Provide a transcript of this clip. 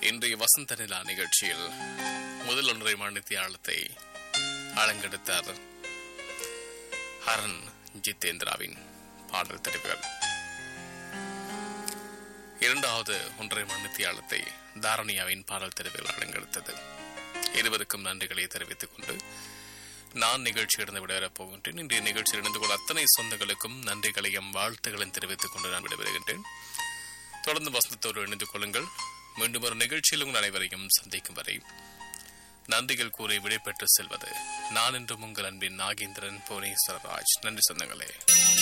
இன்றைய வசந்த நிலா நிகழ்ச்சியில் முதல் ஒன்றை மணித்தியாலத்தை அலங்கெடுத்தார் ஹரன் ஜித்தேந்திராவின் பாடல் தெரிவுகள். இரண்டாவது ஒன்றை மணித்தியாலத்தை தாரணியாவின் பாடல் தெரிவுகள் அலங்கெடுத்தது. இருவருக்கும் நன்றிகளை தெரிவித்துக் கொண்டு நான் நிகழ்ச்சியிலிருந்து விடைபெறப் போகின்றேன். இன்றைய நிகழ்ச்சியில் இணைந்து கொள்ள அத்தனை சொந்தங்களுக்கும் நன்றிகளையும் வாழ்த்துக்களையும் தெரிவித்துக் கொண்டு நான் விடைபெறுகின்றேன். தொடர்ந்து வசந்தத்தோடு இணைந்து கொள்ளுங்கள். மீண்டும் ஒரு நிகழ்ச்சியில் உங்கள் அனைவரையும் சந்திக்கும் வரை நன்றிகள் கூறி விடைபெற்று செல்வது நான் என்றும் உங்கள் அன்பின் நாகேந்திரன் புவனேஸ்வரராஜ். நன்றி சொந்தங்களே.